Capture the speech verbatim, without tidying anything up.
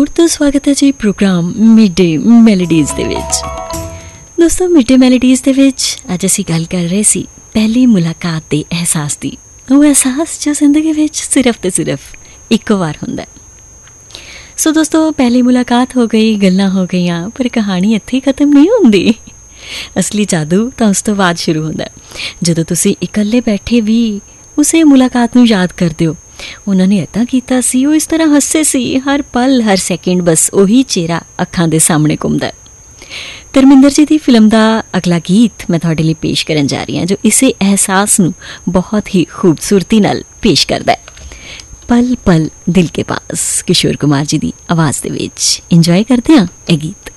ਮੁੜ ਤੋਂ ਸਵਾਗਤ ਹੈ ਜੀ ਪ੍ਰੋਗਰਾਮ ਮਿਡ ਡੇ ਮੈਲੋਡੀਜ਼ ਦੇ ਵਿੱਚ। ਦੋਸਤੋ, ਮਿਡ ਡੇ ਮੈਲੋਡੀਜ਼ ਦੇ ਵਿੱਚ ਅੱਜ ਅਸੀਂ ਗੱਲ ਕਰ ਰਹੇ ਸੀ ਪਹਿਲੀ ਮੁਲਾਕਾਤ ਦੇ ਅਹਿਸਾਸ ਦੀ। ਉਹ ਅਹਿਸਾਸ ਜੋ ਜ਼ਿੰਦਗੀ ਵਿੱਚ ਸਿਰਫ ਤੇ ਸਿਰਫ ਇੱਕ ਵਾਰ ਹੁੰਦਾ। ਸੋ ਦੋਸਤੋ, ਪਹਿਲੀ ਮੁਲਾਕਾਤ ਹੋ ਗਈ, ਗੱਲਾਂ ਹੋ ਗਈਆਂ, ਪਰ ਕਹਾਣੀ ਇੱਥੇ ਹੀ ਖਤਮ ਨਹੀਂ ਹੁੰਦੀ। ਅਸਲੀ ਜਾਦੂ ਤਾਂ ਉਸ ਤੋਂ ਬਾਅਦ ਸ਼ੁਰੂ ਹੁੰਦਾ, ਜਦੋਂ ਤੁਸੀਂ ਇਕੱਲੇ ਬੈਠੇ ਵੀ ਉਸੇ ਮੁਲਾਕਾਤ ਨੂੰ ਯਾਦ ਕਰਦੇ ਹੋ। ਉਹਨਾਂ ਨੇ ਇੱਦਾਂ ਕੀਤਾ ਸੀ, ਉਹ ਇਸ ਤਰ੍ਹਾਂ ਹੱਸੇ ਸੀ, ਹਰ ਪਲ ਹਰ ਸੈਕਿੰਡ ਬਸ ਉਹੀ ਚਿਹਰਾ ਅੱਖਾਂ ਦੇ ਸਾਹਮਣੇ ਘੁੰਮਦਾ। ਧਰਮਿੰਦਰ ਜੀ ਦੀ ਫਿਲਮ ਦਾ ਅਗਲਾ ਗੀਤ ਮੈਂ ਤੁਹਾਡੇ ਲਈ ਪੇਸ਼ ਕਰਨ ਜਾ ਰਹੀ ਹਾਂ, ਜੋ ਇਸੇ ਅਹਿਸਾਸ ਨੂੰ ਬਹੁਤ ਹੀ ਖੂਬਸੂਰਤੀ ਨਾਲ ਪੇਸ਼ ਕਰਦਾ ਹੈ। ਪਲ ਪਲ ਦਿਲ ਕੇ ਪਾਸ, ਕਿਸ਼ੋਰ ਕੁਮਾਰ ਜੀ ਦੀ ਆਵਾਜ਼ ਦੇ ਵਿੱਚ। ਇੰਜੋਏ ਕਰਦੇ ਹਾਂ ਇਹ ਗੀਤ।